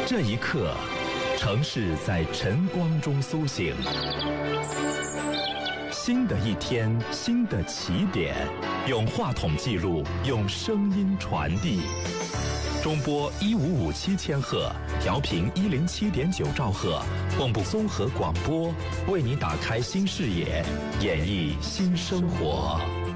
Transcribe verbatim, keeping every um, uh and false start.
这一刻，城市在晨光中苏醒。新的一天，新的起点，用话筒记录，用声音传递。中波一五五七千赫，调频一零七点九兆赫，蚌埠综合广播，为你打开新视野，演绎新生活。